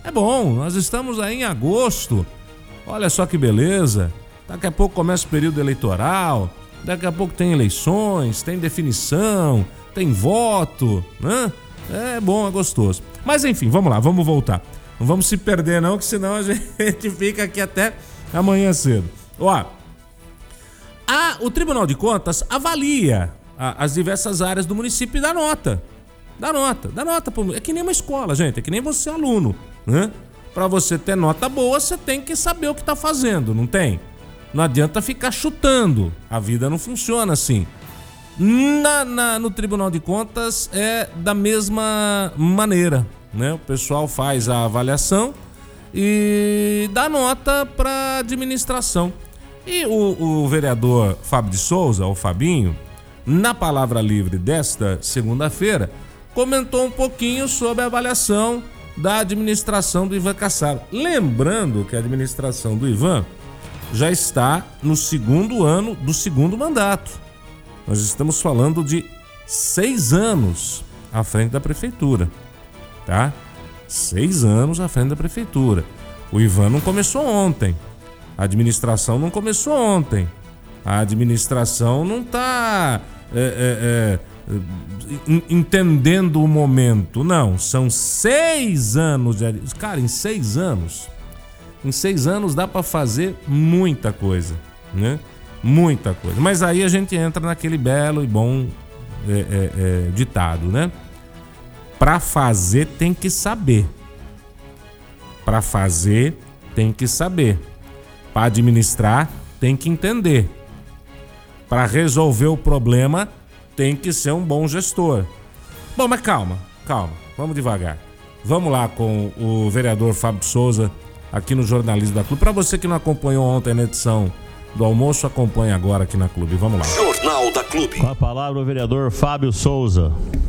É bom, nós estamos aí em agosto. Olha só que beleza. Daqui a pouco começa o período eleitoral. Daqui a pouco tem eleições, tem definição, tem voto, né? É bom, é gostoso. Mas enfim, vamos lá, vamos voltar. Não vamos se perder não, que senão a gente fica aqui até amanhã cedo. Ó, o Tribunal de Contas avalia as diversas áreas do município e dá nota. Dá nota. É que nem uma escola, gente, é que nem você aluno, né? Pra você ter nota boa, você tem que saber o que tá fazendo, não tem? Não adianta ficar chutando, a vida não funciona assim. No Tribunal de Contas é da mesma maneira, né? O pessoal faz a avaliação e dá nota para administração. E o vereador Fábio de Souza, o Fabinho, na Palavra Livre desta segunda-feira, comentou um pouquinho sobre a avaliação da administração do Ivan Kassab. Lembrando que a administração do Ivan já está no segundo ano do segundo mandato. Nós estamos falando de 6 anos à frente da prefeitura, tá? 6 anos à frente da prefeitura. O Ivan não começou ontem. A administração não começou ontem. A administração não está entendendo o momento. Não, são 6 anos. Cara, em 6 anos... Em 6 anos dá para fazer muita coisa, né? Muita coisa. Mas aí a gente entra naquele belo e bom ditado, né? Para fazer tem que saber. Para fazer tem que saber. Para administrar tem que entender. Para resolver o problema tem que ser um bom gestor. Bom, mas calma. Vamos devagar. Vamos lá com o vereador Fábio de Souza aqui no Jornalismo da Clube. Para você que não acompanhou ontem na edição do almoço, acompanhe agora aqui na Clube. Vamos lá. Jornal da Clube. Com a palavra o vereador Fábio Souza.